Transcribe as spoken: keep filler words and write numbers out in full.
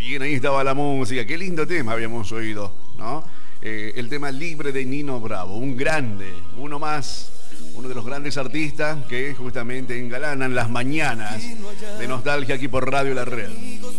Bien, ahí estaba la música. Qué lindo tema habíamos oído, ¿no? Eh, el tema Libre de Nino Bravo. Un grande, uno más, uno de los grandes artistas que justamente engalanan las mañanas de nostalgia aquí por Radio La Red.